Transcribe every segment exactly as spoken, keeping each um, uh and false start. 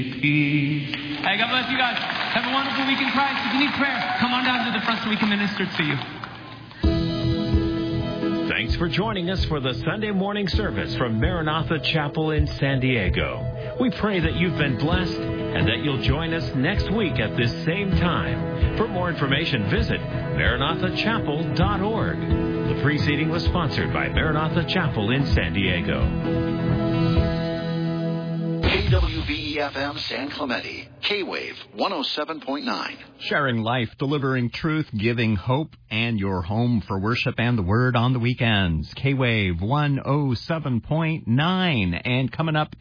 Peace. Hey, God bless you guys. Have a wonderful week in Christ. If you need prayer, come on down to the front so we can minister to you. Thanks for joining us for the Sunday morning service from Maranatha Chapel in San Diego. We pray that you've been blessed and that you'll join us next week at this same time. For more information, visit maranatha chapel dot org. The preceding was sponsored by Maranatha Chapel in San Diego. K W V E F M San Clemente, K-Wave one oh seven point nine. Sharing life, delivering truth, giving hope, and your home for worship and the word on the weekends. K-Wave one oh seven point nine. And coming up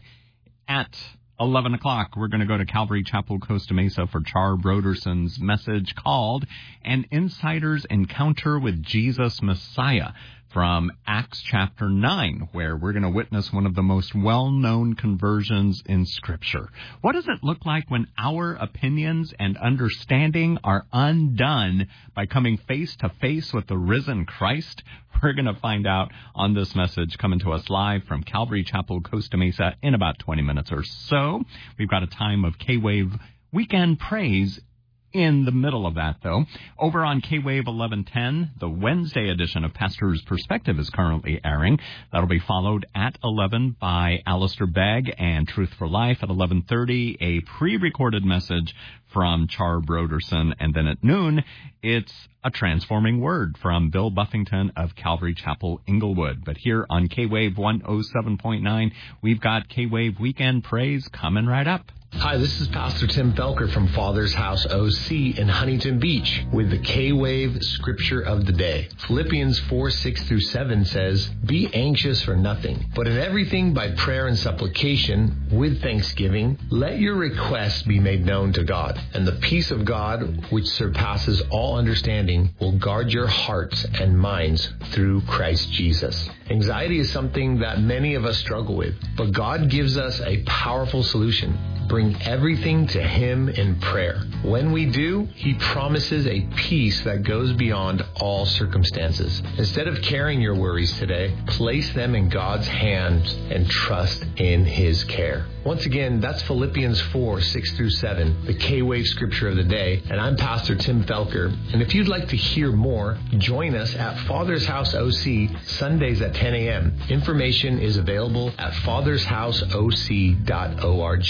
at eleven o'clock, we're going to go to Calvary Chapel, Costa Mesa for Char Broderson's message called An Insider's Encounter with Jesus Messiah from Acts chapter nine, where we're going to witness one of the most well-known conversions in Scripture. What does it look like when our opinions and understanding are undone by coming face-to-face with the risen Christ? We're going to find out on this message coming to us live from Calvary Chapel, Costa Mesa in about twenty minutes or so. We've got a time of K-Wave Weekend Praise in the middle of that, though. Over on K-Wave eleven ten, the Wednesday edition of Pastor's Perspective is currently airing. That'll be followed at eleven by Alistair Begg and Truth for Life. At eleven thirty, a pre-recorded message from Char Broderson. And then at noon, it's a transforming word from Bill Buffington of Calvary Chapel, Inglewood. But here on K-Wave one oh seven point nine, we've got K-Wave Weekend Praise coming right up. Hi, this is Pastor Tim Felker from Father's House O C in Huntington Beach with the K-Wave Scripture of the Day. Philippians four, six through seven says, Be anxious for nothing, but in everything by prayer and supplication, with thanksgiving, let your requests be made known to God. And the peace of God, which surpasses all understanding, will guard your hearts and minds through Christ Jesus. Anxiety is something that many of us struggle with, but God gives us a powerful solution. Bring everything to Him in prayer. When we do, He promises a peace that goes beyond all circumstances. Instead of carrying your worries today, place them in God's hands and trust in His care. Once again, that's Philippians four, six through seven, the K-Wave Scripture of the Day, and I'm Pastor Tim Felker. And if you'd like to hear more, join us at Father's House O C, Sundays at ten a.m. Information is available at fathers house o c dot org.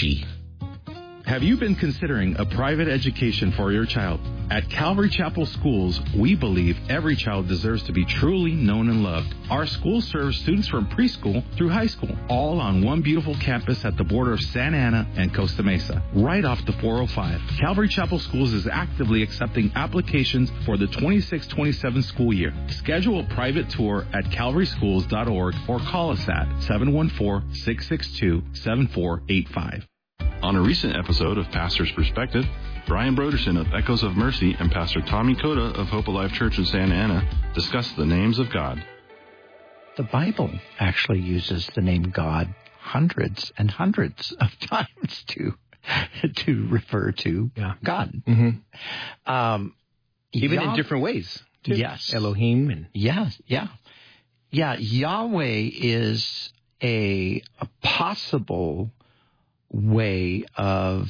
Have you been considering a private education for your child? At Calvary Chapel Schools, we believe every child deserves to be truly known and loved. Our school serves students from preschool through high school, all on one beautiful campus at the border of Santa Ana and Costa Mesa, right off the four oh five. Calvary Chapel Schools is actively accepting applications for the twenty-six twenty-seven school year. Schedule a private tour at calvary schools dot org or call us at seven one four, six six two, seven four eight five. On a recent episode of Pastor's Perspective, Brian Broderson of Echoes of Mercy and Pastor Tommy Coda of Hope Alive Church in Santa Ana discuss the names of God. The Bible actually uses the name God hundreds and hundreds of times to to refer to yeah. God. Mm-hmm. Um, Even Yah- in different ways. Too. Yes. Elohim. And yes, yeah. Yeah, Yahweh is a, a possible way of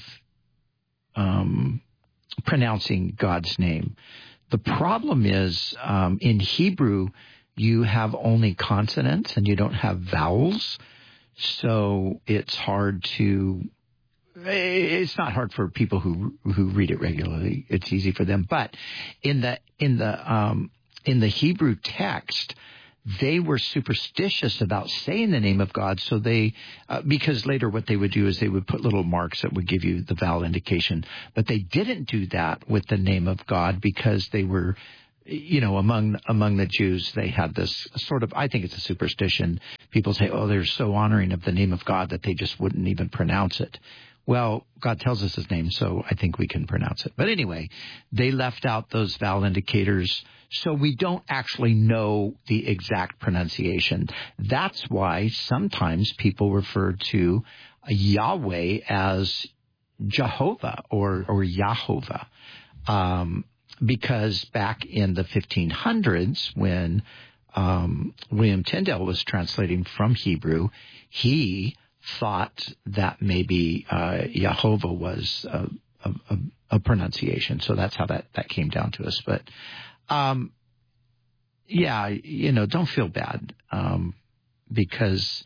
um, pronouncing God's name. The problem is um, in Hebrew, you have only consonants and you don't have vowels. So it's hard to, it's not hard for people who who read it regularly. It's easy for them. But in the in the um, in the Hebrew text, they were superstitious about saying the name of God, so they, uh, because later what they would do is they would put little marks that would give you the vowel indication, but they didn't do that with the name of God because they were, you know, among among the Jews, they had this sort of, I think it's a superstition. People say, oh, they're so honoring of the name of God that they just wouldn't even pronounce it. Well, God tells us His name, so I think we can pronounce it. But anyway, they left out those vowel indicators, so we don't actually know the exact pronunciation. That's why sometimes people refer to Yahweh as Jehovah or, or Yahovah, um, because back in the fifteen hundreds when um, William Tyndale was translating from Hebrew, he thought that maybe uh, Yehovah was a, a, a, a pronunciation. So that's how that, that came down to us. But, um, yeah, you know, don't feel bad um, because,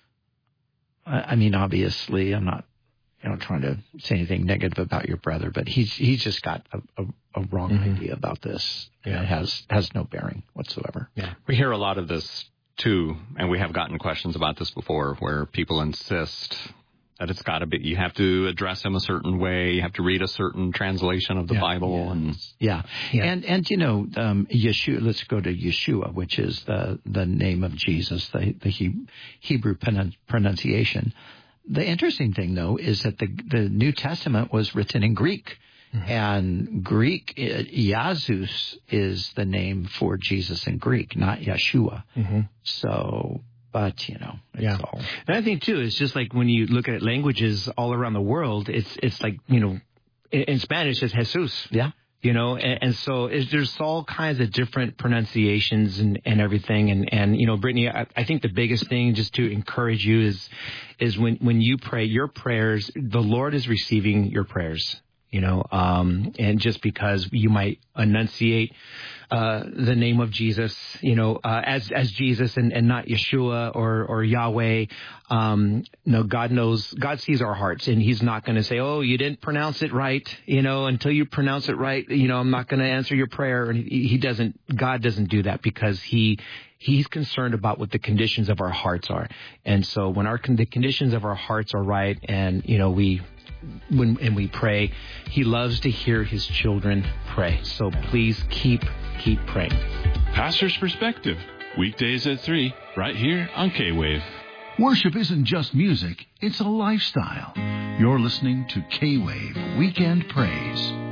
I, I mean, obviously, I'm not, you know, trying to say anything negative about your brother, but he's he's just got a, a, a wrong mm-hmm. idea about this. Yeah. It has has no bearing whatsoever. Yeah, we hear a lot of this too, and we have gotten questions about this before, where people insist that it's got to be, you have to address him a certain way, you have to read a certain translation of the yeah, Bible, yeah. and yeah. yeah, and and you know, um, Yeshua. Let's go to Yeshua, which is the the name of Jesus, the the he, Hebrew pronunciation. The interesting thing, though, is that the the New Testament was written in Greek. Mm-hmm. And Greek, Iazus is the name for Jesus in Greek, not Yeshua. Mm-hmm. So, but, you know, it's yeah. all. And I think, too, it's just like when you look at languages all around the world, it's it's like, you know, in, in Spanish, it's Jesus. Yeah. You know, and, and so is, there's all kinds of different pronunciations and, and everything. And, and, you know, Brittany, I, I think the biggest thing just to encourage you is is when, when you pray, your prayers, the Lord is receiving your prayers. You know, um, and just because you might enunciate uh, the name of Jesus, you know, uh, as as Jesus and, and not Yeshua or or Yahweh, um, no, God knows, God sees our hearts, and He's not going to say, "Oh, you didn't pronounce it right," you know, until you pronounce it right, you know, I'm not going to answer your prayer. And he, he doesn't, God doesn't do that because He. He's concerned about what the conditions of our hearts are, and so when our the conditions of our hearts are right, and you know we. When and we pray, He loves to hear His children pray. So please keep, keep praying. Pastor's Perspective, weekdays at three, right here on K-Wave. Worship isn't just music, it's a lifestyle. You're listening to K-Wave Weekend Praise.